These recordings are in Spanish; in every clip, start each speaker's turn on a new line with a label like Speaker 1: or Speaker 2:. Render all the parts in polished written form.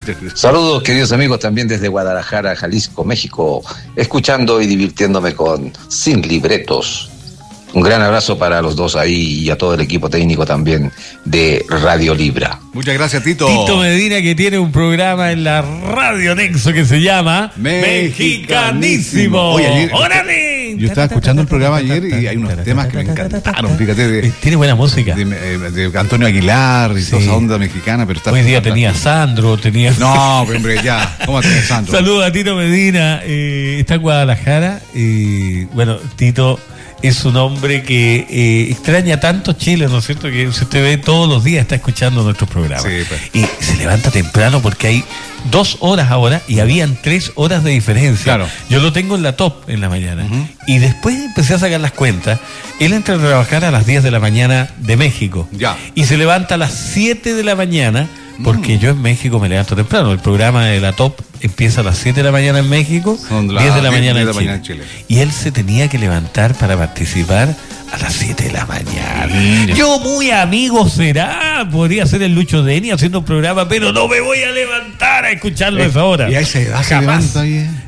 Speaker 1: Saludos, queridos amigos, también desde Guadalajara, Jalisco, México, escuchando y divirtiéndome con Sin Libretos. Un gran abrazo para los dos ahí y a todo el equipo técnico también de Radio Libra.
Speaker 2: Muchas gracias, Tito.
Speaker 3: Tito Medina, que tiene un programa en la Radio Nexo que se llama Mexicanísimo.
Speaker 2: Oye, ayer,
Speaker 3: ¡Órale!
Speaker 2: Yo estaba escuchando el programa ayer y hay unos temas que me encantaron, fíjate.
Speaker 3: Tiene buena música.
Speaker 2: De Antonio Aguilar y toda esa onda mexicana, pero está...
Speaker 3: Hoy día tenía Sandro, tenía...
Speaker 2: No, hombre, ya. ¿Cómo tenía Sandro?
Speaker 3: Saludos a Tito Medina. Está en Guadalajara. Bueno, Tito es un hombre que extraña tanto Chile, ¿no es cierto? Que si usted ve todos los días está escuchando nuestros programas.
Speaker 2: Sí, pues.
Speaker 3: Y se levanta temprano porque hay 2 horas ahora y habían 3 horas de diferencia.
Speaker 2: Claro.
Speaker 3: Yo lo tengo en la top en la mañana. Y después empecé a sacar las cuentas. Él entra a trabajar a las 10 de la mañana de México.
Speaker 2: Ya.
Speaker 3: Y se levanta a las 7 de la mañana. Porque yo en México me levanto temprano. El programa de la Top empieza a las 7 de la mañana en México, 10 de la mañana en Chile. Y él se tenía que levantar para participar a las 7 de la mañana. Yo muy amigo será, podría ser el Lucho Deni haciendo un programa, pero no me voy a levantar a escucharlo a esa hora.
Speaker 2: Y a esa edad se levanta bien.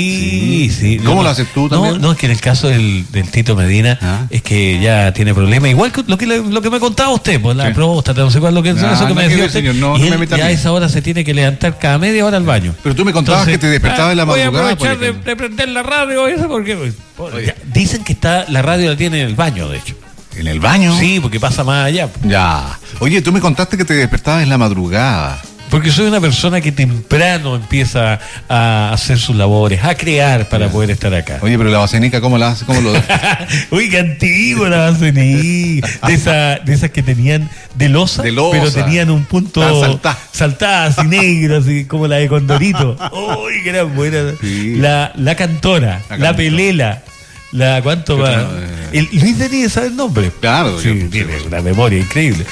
Speaker 3: Sí.
Speaker 2: ¿Cómo lo haces tú también?
Speaker 3: No, es que en el caso del Tito Medina es que ya tiene problemas. Igual que lo que me contaba usted, pues la próstata, no sé cuál, eso que me decía usted.
Speaker 2: Señor,
Speaker 3: y él ya a esa hora se tiene que levantar cada media hora al baño.
Speaker 2: Pero tú me contabas que te despertabas en la madrugada.
Speaker 3: Voy a aprovechar de prender la radio, eso porque dicen que la radio la tiene en el baño, de hecho.
Speaker 2: ¿En el baño?
Speaker 3: Sí, porque pasa más allá.
Speaker 2: Ya. Oye, tú me contaste que te despertabas en la madrugada.
Speaker 3: Porque soy una persona que temprano empieza a hacer sus labores, a crear para poder estar acá.
Speaker 2: Oye, pero la basenica, ¿cómo la hace? ¿Cómo lo
Speaker 3: Uy, qué antiguo la basenica. De esas que tenían de losa, pero tenían un punto saltada, así negro, así como la de Condorito. Uy, que era buena. Sí. La cantora, la pelela. ¿Cuánto va? Luis Denis sabe el nombre.
Speaker 2: Claro.
Speaker 3: Sí, tiene una memoria increíble.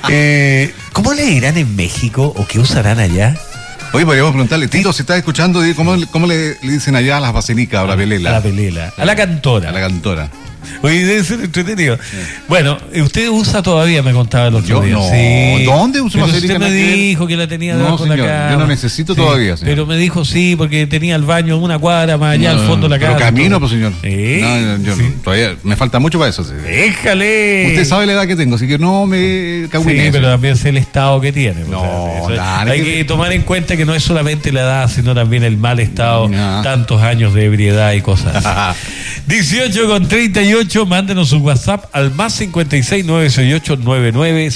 Speaker 3: ¿Cómo le dirán en México o qué usarán allá?
Speaker 2: Oye, podríamos preguntarle, Tito, si estás escuchando, ¿cómo le dicen allá a las basenicas o la pelela?
Speaker 3: A la pelela. A la cantora.
Speaker 2: A la cantora.
Speaker 3: Oye, debe ser entretenido. Sí. Bueno, usted usa todavía, me contaba el otro día.
Speaker 2: No.
Speaker 3: Sí.
Speaker 2: ¿Dónde usa basenica?
Speaker 3: Usted me dijo que la tenía debajo de la cama.
Speaker 2: Yo no necesito todavía, señor.
Speaker 3: Pero me dijo sí, porque tenía el baño una cuadra más allá al fondo de la casa.
Speaker 2: Pero camino, pues, señor.
Speaker 3: Yo
Speaker 2: todavía me falta mucho para eso. Sí.
Speaker 3: Déjale.
Speaker 2: Usted sabe la edad que tengo, así que no me cago en
Speaker 3: eso. Sí, pero también sé el estado que tiene.
Speaker 2: Hay
Speaker 3: que tomar en cuenta que no es solamente la edad, sino también el mal estado, tantos años de ebriedad y cosas así. 18:38, mándenos su WhatsApp al más 56 968 99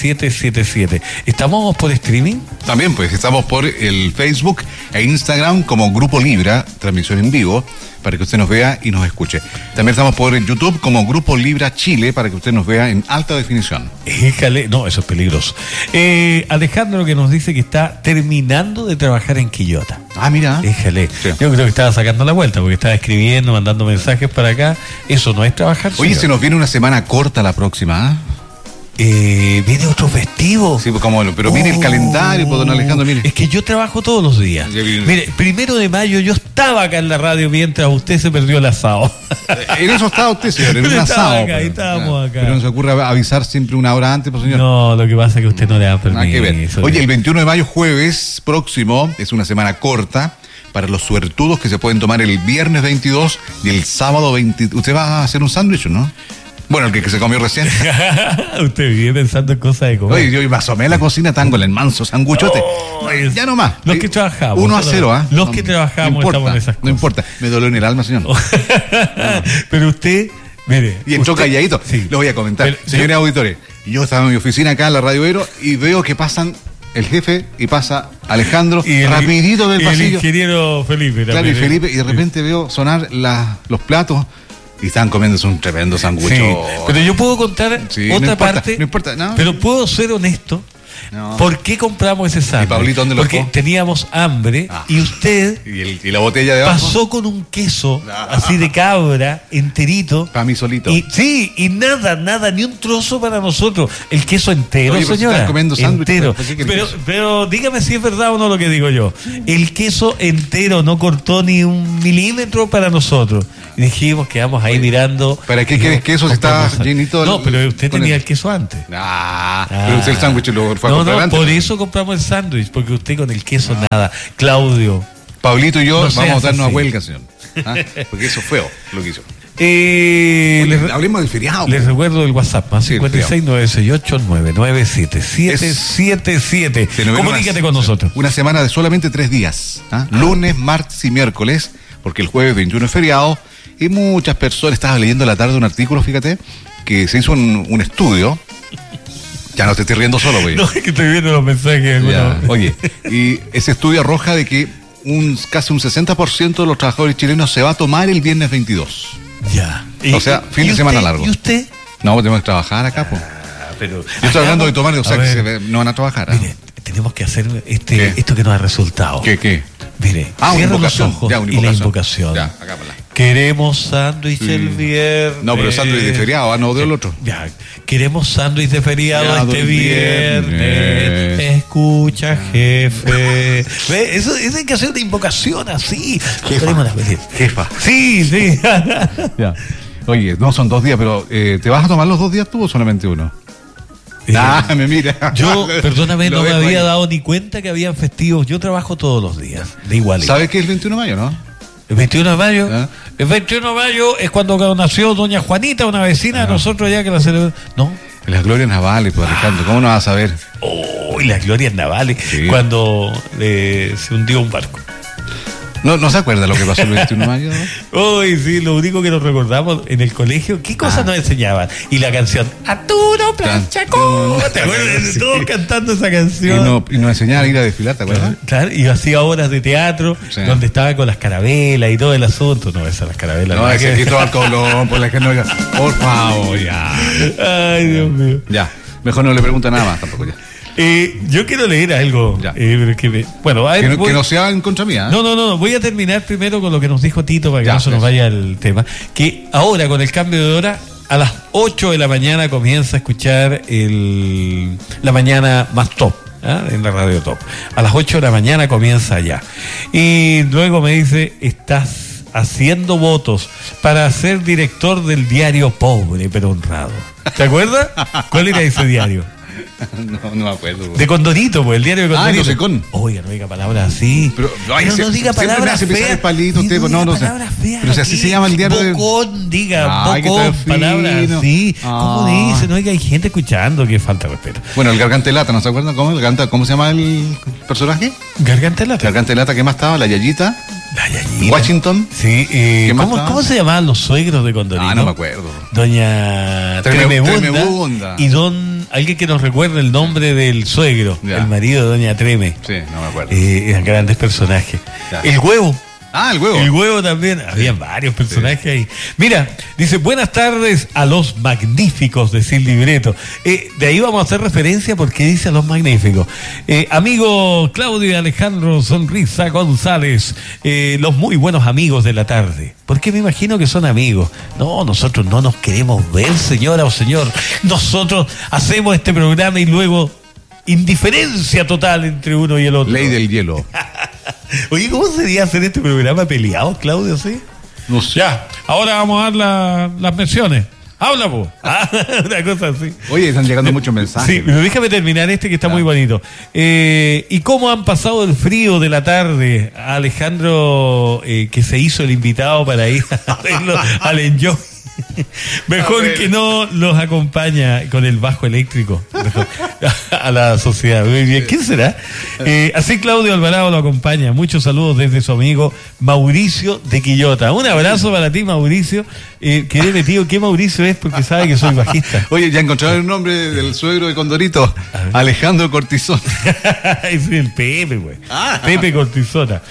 Speaker 3: 7777. ¿Estamos por streaming?
Speaker 2: También, pues, estamos por el Facebook e Instagram como Grupo Libra, transmisión en vivo, para que usted nos vea y nos escuche. También estamos por YouTube como Grupo Libra Chile, para que usted nos vea en alta definición.
Speaker 3: No, eso es peligroso. Alejandro, que nos dice que está terminando de trabajar en Quillota.
Speaker 2: Ah, mira.
Speaker 3: Sí. Yo creo que estaba sacando la vuelta, porque estaba escribiendo, mandando mensajes para acá. Eso no es trabajar.
Speaker 2: Oye, se nos viene una semana corta la próxima,
Speaker 3: viene otro festivo.
Speaker 2: Sí, pues pero mire el calendario, pues, don Alejandro, mire.
Speaker 3: Es que yo trabajo todos los días. Mire, 1 de mayo yo estaba acá en la radio mientras usted se perdió el asado.
Speaker 2: En eso estaba usted, señor, en un asado.
Speaker 3: Estábamos acá.
Speaker 2: Pero no se ocurre avisar siempre una hora antes, pues, señor.
Speaker 3: No, lo que pasa es que usted no le da permiso.
Speaker 2: Nada que ver. Oye, el 21 de mayo, jueves próximo, es una semana corta para los suertudos que se pueden tomar el viernes 22 y el sábado 20. ¿Usted va a hacer un sándwich o no? Bueno, el que se comió recién.
Speaker 3: Usted vive pensando en cosas de comer.
Speaker 2: Oye, yo me asomé a la cocina, tango el manso sanguchote. Ya nomás.
Speaker 3: Los que trabajamos.
Speaker 2: 1-0,
Speaker 3: Los que trabajamos estamos en esas cosas.
Speaker 2: No importa, me dolió en el alma, señor.
Speaker 3: Pero usted, mire.
Speaker 2: Y entró calladito. Sí. Le voy a comentar. Señores auditores, yo estaba en mi oficina acá en la Radio Vero y veo que pasan el jefe y pasa Alejandro rapidito del pasillo.
Speaker 3: Y el ingeniero Felipe también.
Speaker 2: Claro, y Felipe, y de repente veo sonar los platos. Y están comiéndose un tremendo sangucho.
Speaker 3: Sí, pero yo puedo contar otra parte.
Speaker 2: No importa, no.
Speaker 3: Pero puedo ser honesto. No. ¿Por qué compramos ese sándwich?
Speaker 2: ¿Y Pablito dónde lo
Speaker 3: Porque teníamos hambre y usted
Speaker 2: ¿Y la botella de abajo?
Speaker 3: Pasó con un queso así de cabra enterito.
Speaker 2: Para mí solito.
Speaker 3: Y nada, ni un trozo para nosotros. El queso entero,
Speaker 2: oye,
Speaker 3: señora.
Speaker 2: Están comiendo sándwich.
Speaker 3: Entero. Pero dígame si es verdad o no lo que digo yo. El queso entero no cortó ni 1 milímetro para nosotros. Y dijimos, quedamos ahí mirando.
Speaker 2: ¿Para qué quieres queso si está llenito?
Speaker 3: No, pero usted tenía el queso antes.
Speaker 2: Pero usted el sándwich lo fue a comprar antes.
Speaker 3: Por eso compramos el sándwich, porque usted con el queso nada. Claudio.
Speaker 2: Pablito y yo vamos a darnos a huelga, señor. Porque eso fue lo que hizo. Hablemos del feriado.
Speaker 3: Les recuerdo el WhatsApp, más 56-968-997-777. Comunícate con nosotros.
Speaker 2: Una semana de solamente 3 días. Lunes, martes y miércoles, porque el jueves 21 es feriado. Y muchas personas, estaba leyendo a la tarde un artículo, fíjate, que se hizo un estudio. Ya no te estoy riendo solo, güey.
Speaker 3: No, es que estoy viendo los mensajes.
Speaker 2: Oye, y ese estudio arroja de que casi un 60% de los trabajadores chilenos se va a tomar el viernes 22.
Speaker 3: Ya.
Speaker 2: O sea, fin de semana largo.
Speaker 3: ¿Y usted?
Speaker 2: No, tenemos que trabajar acá, pues.
Speaker 3: Pero
Speaker 2: yo estoy hablando de tomar, o sea, que no van a trabajar.
Speaker 3: Mire, tenemos que hacer esto que nos ha resultado.
Speaker 2: ¿Qué?
Speaker 3: Mire, cierra los ojos y la invocación.
Speaker 2: Ya, hagámosla.
Speaker 3: Queremos sándwich el viernes.
Speaker 2: No, pero sándwich de feriado, no del otro.
Speaker 3: Ya, queremos sándwich de feriado este viernes. Escucha, jefe. ¿Ve? Eso hay que hacer una invocación así.
Speaker 2: Jefa.
Speaker 3: Sí.
Speaker 2: Ya. Oye, no son 2 días, pero ¿te vas a tomar los 2 días tú o solamente uno? Me mira.
Speaker 3: Yo, perdóname, no me había dado ni cuenta que habían festivos. Yo trabajo todos los días, de igual.
Speaker 2: ¿Sabes qué es el 21 de mayo, no?
Speaker 3: ¿El 21 de mayo? El 21 de mayo es cuando nació doña Juanita, una vecina de nosotros ya que la celebró. ¿No?
Speaker 2: Las glorias navales, pues, Alejandro, ¿cómo no vas a saber?
Speaker 3: Las glorias navales, sí. Cuando se hundió un barco.
Speaker 2: ¿No se acuerda lo que pasó el 21 de mayo?
Speaker 3: Sí, lo único que nos recordamos en el colegio, ¿qué cosas nos enseñaban? Y la canción, Arturo Planchacón. ¿Te acuerdas? Sí. Todos cantando esa canción.
Speaker 2: Y nos enseñaban a ir a desfilar, ¿te acuerdas?
Speaker 3: Claro, y hacía obras de teatro, donde estaba con las carabelas y todo el asunto. No, esas las carabelas.
Speaker 2: No, ese Cristóbal Colón, por la que no. Por favor, ya.
Speaker 3: Ay, Dios mío.
Speaker 2: Ya, mejor no le pregunta nada más tampoco ya.
Speaker 3: Yo quiero leer algo. Pero que
Speaker 2: no sea en contra mía.
Speaker 3: No. Voy a terminar primero con lo que nos dijo Tito para que no se nos vaya el tema. Que ahora, con el cambio de hora, a las 8 de la mañana comienza a escuchar la mañana más top. En la radio top. A las 8 de la mañana comienza ya. Y luego me dice, estás haciendo votos para ser director del diario Pobre pero Honrado. ¿Te acuerdas? ¿Cuál era ese diario?
Speaker 2: No me acuerdo.
Speaker 3: De Condorito, pues, el diario de Condorito.
Speaker 2: No sé con.
Speaker 3: Oiga, no diga palabras así.
Speaker 2: Pero no diga palabras feas. El palito, usted, no sé. Pero si así se llama el diario de...
Speaker 3: Bocón, palabras así. ¿Cómo dice? No, oiga, hay gente escuchando, que falta de respeto.
Speaker 2: Bueno, el Garganta de Lata, ¿no se acuerdan cómo se llama el personaje?
Speaker 3: Garganta de Lata.
Speaker 2: Garganta de Lata, ¿qué más estaba? La Yayita. Washington.
Speaker 3: Sí, ¿cómo se llamaban los suegros de Condorito?
Speaker 2: No me acuerdo.
Speaker 3: Doña Tremebunda. Y alguien que nos recuerde el nombre del suegro, el marido de doña Treme.
Speaker 2: Sí, no me acuerdo.
Speaker 3: Eran grandes personajes. Ya. El huevo.
Speaker 2: El huevo.
Speaker 3: El huevo también. Había varios personajes ahí. Mira, dice, buenas tardes a los magníficos de Sin Libreto. De ahí vamos a hacer referencia porque dice a los magníficos. Amigo Claudio y Alejandro Sonrisa González, los muy buenos amigos de la tarde. Porque me imagino que son amigos. No, nosotros no nos queremos ver, señora o señor. Nosotros hacemos este programa y luego indiferencia total entre uno y el otro.
Speaker 2: Ley del hielo.
Speaker 3: Oye, ¿cómo sería hacer este programa peleado, Claudio? ¿Sí?
Speaker 2: No sé.
Speaker 3: Ya, ahora vamos a dar las menciones. Habla, vos. Una cosa así.
Speaker 2: Oye, están llegando muchos mensajes.
Speaker 3: Sí, pero déjame terminar que está muy bonito. ¿Y cómo han pasado el frío de la tarde? Alejandro, que se hizo el invitado para ir a verlo al Enjoy. Mejor que no los acompaña con el bajo eléctrico a la sociedad. Muy bien, ¿quién será? Así Claudio Alvarado lo acompaña. Muchos saludos desde su amigo Mauricio de Quillota. Un abrazo para ti, Mauricio. Quedé metido, ¿qué Mauricio es? Porque sabe que soy bajista.
Speaker 2: Oye, ya encontraron el nombre del suegro de Condorito, Alejandro Cortizón.
Speaker 3: Es el Pepe, güey. Pepe Cortizona.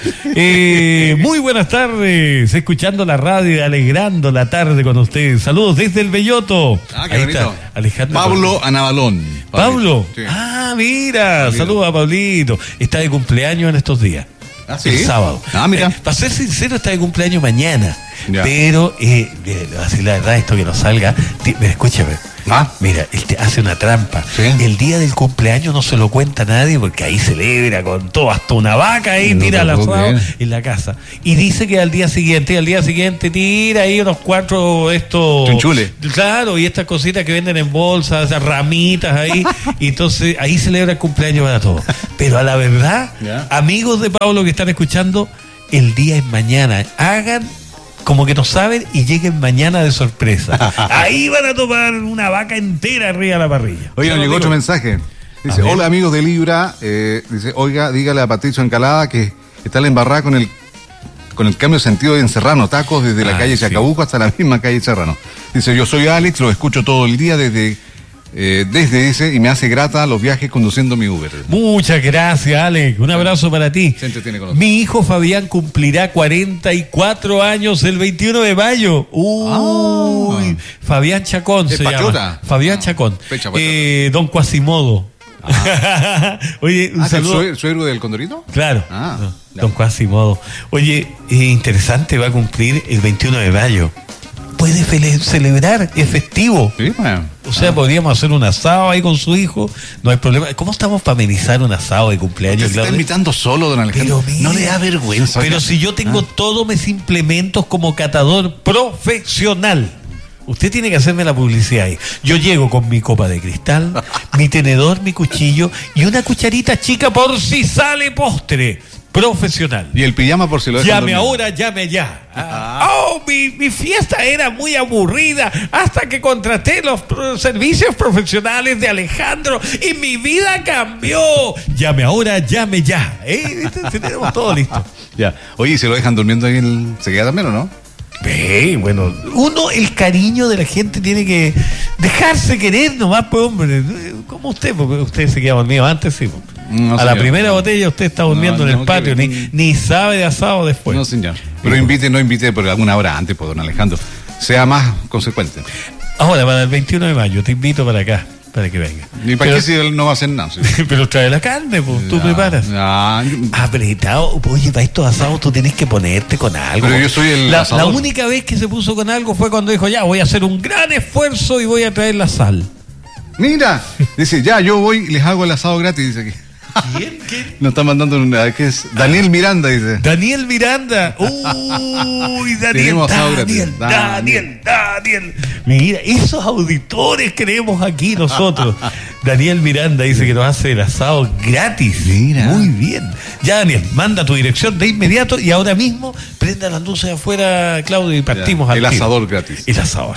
Speaker 3: Muy buenas tardes, escuchando la radio y alegrando la tarde con ustedes. Saludos desde el Belloto.
Speaker 2: Qué ahí bonito.
Speaker 3: Está Alejandro
Speaker 2: Pablo Anabalón.
Speaker 3: ¿Pablo?
Speaker 2: Sí.
Speaker 3: Mira, Pablito. Saludos a Pablito. Está de cumpleaños en estos días.
Speaker 2: ¿Sí?
Speaker 3: El sábado.
Speaker 2: Mira.
Speaker 3: Para ser sincero, está de cumpleaños mañana.
Speaker 2: Ya.
Speaker 3: Pero, así la verdad, esto que nos salga. Escúchame. Mira, él te hace una trampa. ¿Sí? El día del cumpleaños no se lo cuenta a nadie porque ahí celebra con todo, hasta una vaca ahí, tira al asado en la casa. Y dice que al día siguiente tira ahí unos 4
Speaker 2: chunchules.
Speaker 3: Claro, y estas cositas que venden en bolsas, esas ramitas ahí. Y entonces ahí celebra el cumpleaños para todos. Pero a la verdad, amigos de Pablo que están escuchando, el día es mañana. Hagan como que no saben y lleguen mañana de sorpresa. Ahí van a tomar una vaca entera arriba de la parrilla.
Speaker 2: Oye, nos llegó otro mensaje. Dice, hola amigos de Libra. Dice, oiga, dígale a Patricio Encalada que está la embarrada con el cambio de sentido en Serrano, tacos desde la calle Chacabuco hasta la misma calle Serrano. Dice, yo soy Alex, lo escucho todo el día desde ese y me hace grata los viajes conduciendo mi Uber.
Speaker 3: Muchas gracias, Alex. Un abrazo para ti. Mi hijo Fabián cumplirá 44 años el 21 de mayo. Fabián Chacón se llama. Fabián Chacón. Don Quasimodo. Oye, un saludo.
Speaker 2: ¿El suegro del Condorito?
Speaker 3: Claro. Don Quasimodo. Oye, interesante, va a cumplir el 21 de mayo. Puede celebrar, es festivo.
Speaker 2: Sí, bueno.
Speaker 3: O sea, podríamos hacer un asado ahí con su hijo, no hay problema. ¿Cómo estamos para amenizar un asado de cumpleaños?
Speaker 2: Se está invitando solo, don Alejandro. Pero no le da vergüenza.
Speaker 3: Pero si yo tengo todos mis implementos como catador profesional. Usted tiene que hacerme la publicidad ahí. Yo llego con mi copa de cristal, mi tenedor, mi cuchillo y una cucharita chica por si sale postre. Profesional.
Speaker 2: Y el pijama por si lo dejan
Speaker 3: Llame ahora, llame ya. Mi fiesta era muy aburrida hasta que contraté los servicios profesionales de Alejandro y mi vida cambió. Llame ahora, llame ya. Tenemos todo listo.
Speaker 2: Ya. Oye, ¿y se lo dejan durmiendo ahí se queda también o no?
Speaker 3: Bueno, el cariño de la gente tiene que dejarse querer nomás, pues hombre, como usted, porque usted se queda dormido antes, sí. No, a la primera botella usted está durmiendo en el patio, ni sabe de asado después.
Speaker 2: No, señor. Pero no invite por alguna hora antes, por don Alejandro. Sea más consecuente.
Speaker 3: Ahora, para el 21 de mayo, te invito para acá, para que venga.
Speaker 2: ¿Y para qué si él no va a hacer nada? ¿Sí?
Speaker 3: Pero trae la carne, pues, tú preparas. Apretado, oye, para estos asados tú tienes que ponerte con algo.
Speaker 2: Pero yo soy
Speaker 3: la única vez que se puso con algo fue cuando dijo, ya, voy a hacer un gran esfuerzo y voy a traer la sal.
Speaker 2: Mira, dice, ya, yo voy y les hago el asado gratis, dice aquí.
Speaker 3: ¿Quién?
Speaker 2: Nos está mandando ¿qué es? Daniel Miranda, dice.
Speaker 3: Daniel Miranda. Uy, Daniel. Mira, esos auditores queremos aquí nosotros. Daniel Miranda dice que nos hace el asado gratis.
Speaker 2: Mira.
Speaker 3: Muy bien. Ya, Daniel, manda tu dirección de inmediato y ahora mismo prenda las luces afuera, Claudio, y partimos al
Speaker 2: el asador gratis.
Speaker 3: El asador.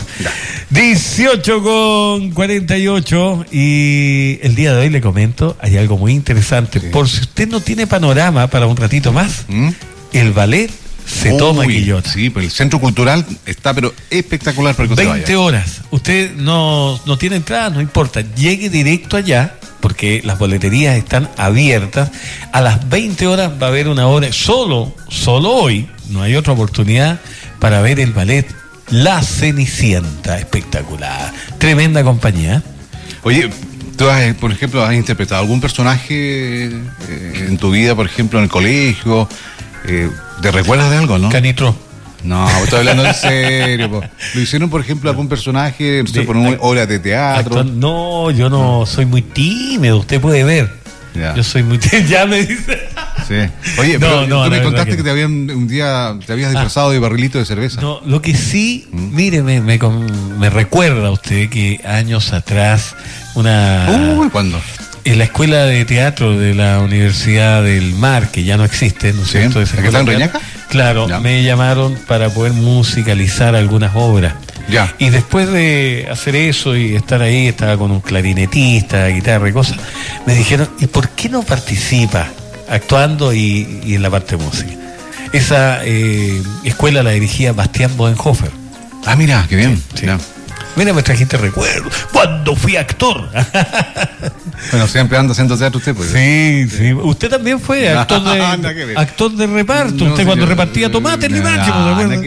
Speaker 3: 18:48 y el día de hoy le comento, hay algo muy interesante. Por si usted no tiene panorama para un ratito más, el ballet se toma Quillota.
Speaker 2: Sí, pues el centro cultural está pero espectacular para que usted
Speaker 3: 20 horas. Usted no tiene entrada, no importa. Llegue directo allá, porque las boleterías están abiertas. A las 20 horas va a haber una hora, solo hoy, no hay otra oportunidad para ver el ballet La Cenicienta. Espectacular. Tremenda compañía.
Speaker 2: Oye, ¿tú por ejemplo, has interpretado algún personaje en tu vida, por ejemplo, en el colegio? ¿Te recuerdas de algo, no?
Speaker 3: Canitro.
Speaker 2: No, estoy hablando en serio. ¿Lo hicieron, por ejemplo, algún personaje, no sé, por una obra de teatro?
Speaker 3: No, yo no soy muy tímido, usted puede ver.
Speaker 2: Ya.
Speaker 3: Yo soy muy tímido, ya me dice.
Speaker 2: Sí. Oye, pero tú me contaste que un día te habías disfrazado de barrilito de cerveza.
Speaker 3: No, lo que sí, mire, me recuerda usted que años atrás
Speaker 2: ¿cuándo?
Speaker 3: En la escuela de teatro de la Universidad del Mar, que ya no existe, ¿no es cierto?
Speaker 2: ¿La que está en Reñaca?
Speaker 3: Claro, ya. Me llamaron para poder musicalizar algunas obras.
Speaker 2: Ya.
Speaker 3: Y después de hacer eso y estar ahí, estaba con un clarinetista, guitarra y cosas, me dijeron, ¿y por qué no participa actuando y en la parte de música? Esa escuela la dirigía Bastián Bodenhofer.
Speaker 2: Ah, mira, qué bien.
Speaker 3: Sí. Mira, me trajiste recuerdo. Cuando fui actor.
Speaker 2: Bueno, siempre anda haciendo teatro usted, pues.
Speaker 3: Sí. Usted también fue actor de reparto. Usted cuando repartía tomate en Limache, ¿se acuerda?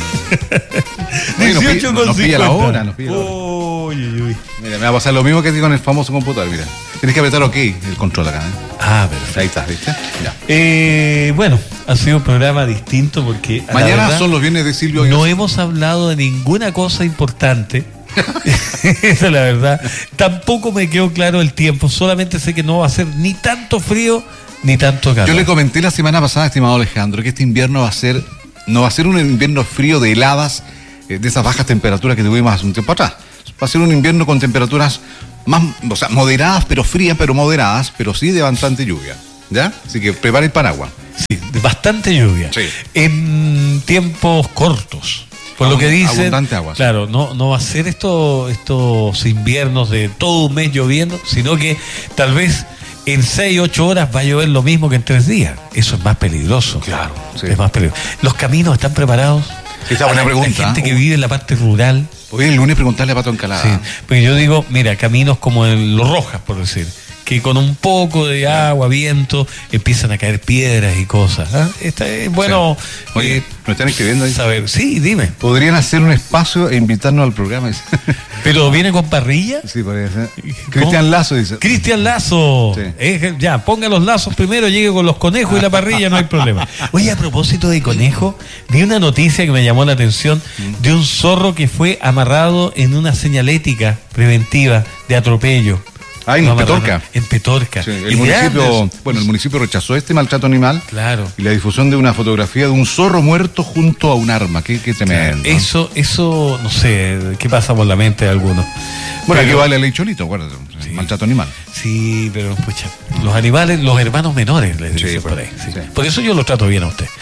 Speaker 3: 18 con 50.
Speaker 2: Uy. Mira, me va a pasar lo mismo que con el famoso computador, mira. Tienes que apretar OK, el control acá,
Speaker 3: perfecto.
Speaker 2: Ahí está, ¿viste? Ya.
Speaker 3: Bueno, ha sido un programa distinto porque
Speaker 2: mañana son los viernes de Silvio.
Speaker 3: No hemos hablado de ninguna cosa importante Esa es la verdad. Tampoco me quedó claro el tiempo, solamente sé que no va a ser ni tanto frío ni tanto calor.
Speaker 2: Yo le comenté la semana pasada, estimado Alejandro, que este invierno no va a ser un invierno frío de heladas, de esas bajas temperaturas que tuvimos hace un tiempo atrás. Va a ser un invierno con temperaturas más, o sea, moderadas, pero frías, pero moderadas, pero sí de bastante lluvia. ¿Ya? Así que prepare el paraguas.
Speaker 3: Sí, de bastante lluvia.
Speaker 2: Sí.
Speaker 3: En tiempos cortos. Por lo que dicen,
Speaker 2: abundante agua. Sí.
Speaker 3: Claro, no va a ser estos inviernos de todo un mes lloviendo, sino que tal vez en 6, 8 horas va a llover lo mismo que en 3 días. Eso es más peligroso.
Speaker 2: Claro, sí.
Speaker 3: Es más peligroso. ¿Los caminos están preparados?
Speaker 2: Esa es buena pregunta.
Speaker 3: La gente que vive en la parte rural.
Speaker 2: Hoy el lunes preguntarle a Pato Encalada.
Speaker 3: Sí, porque yo digo, mira, caminos como en Los Rojas, por decir, que con un poco de agua, viento, empiezan a caer piedras y cosas. ¿Ah? Es bueno.
Speaker 2: Sí. Oye, ¿nos están escribiendo ahí?
Speaker 3: Saber. Sí, dime.
Speaker 2: ¿Podrían hacer un espacio e invitarnos al programa?
Speaker 3: ¿Pero viene con parrilla?
Speaker 2: Sí, podría ser. Cristian Lazo dice.
Speaker 3: Cristian Lazo.
Speaker 2: Sí.
Speaker 3: Ya, ponga los lazos primero, llegue con los conejos y la parrilla, no hay problema. Oye, a propósito de conejo, vi una noticia que me llamó la atención de un zorro que fue amarrado en una señalética preventiva de atropello.
Speaker 2: Ah, en Petorca.
Speaker 3: En Petorca.
Speaker 2: Sí, el municipio rechazó este maltrato animal.
Speaker 3: Claro.
Speaker 2: Y la difusión de una fotografía de un zorro muerto junto a un arma. Qué tremendo.
Speaker 3: Claro. Eso, no sé, qué pasa por la mente de algunos.
Speaker 2: Bueno, aquí vale la ley Cholito, acuérdate. Sí. Maltrato animal.
Speaker 3: Sí, pero pucha, los animales, los hermanos menores, les dicen por ahí. Sí. Por eso yo lo trato bien a usted.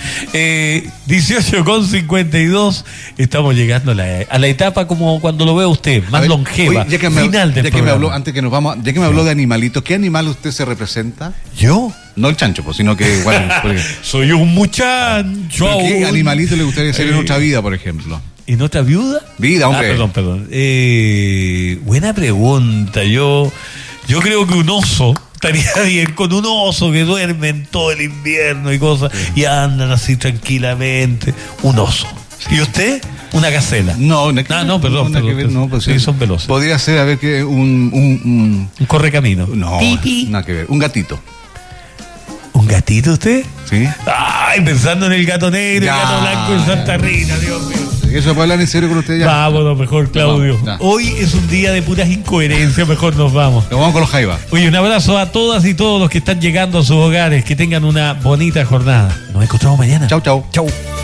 Speaker 3: 18:52, estamos llegando a la etapa como cuando lo ve usted, más longeva,
Speaker 2: oye,
Speaker 3: final del programa.
Speaker 2: Que me habló, antes que nos vamos, ya que me habló de animalitos, ¿qué animal usted se representa?
Speaker 3: ¿Yo?
Speaker 2: No el chancho, pues, sino que igual.
Speaker 3: Soy un muchacho.
Speaker 2: ¿Qué animalito le gustaría ser en otra vida, por ejemplo?
Speaker 3: ¿En otra viuda?
Speaker 2: Vida, hombre.
Speaker 3: Perdón. Buena pregunta. Yo creo que un oso estaría bien, con un oso que duermen todo el invierno y cosas, y andan así tranquilamente. Un oso. ¿Y usted? Una gacela. Perdón.
Speaker 2: Pues,
Speaker 3: sí, son veloces.
Speaker 2: Podría ser, a ver, que un
Speaker 3: correcamino.
Speaker 2: No, nada que ver. Un gatito.
Speaker 3: ¿Un gatito usted?
Speaker 2: Sí.
Speaker 3: Ay, pensando en el gato negro,
Speaker 2: ya,
Speaker 3: el gato blanco en Santa Rita, Dios mío.
Speaker 2: Eso puede hablar en serio con usted ya.
Speaker 3: Vámonos mejor, Claudio. Vamos. Hoy es un día de puras incoherencias, mejor nos vamos.
Speaker 2: Nos vamos con los jaivas.
Speaker 3: Oye, un abrazo a todas y todos los que están llegando a sus hogares, que tengan una bonita jornada. Nos encontramos mañana.
Speaker 2: Chau.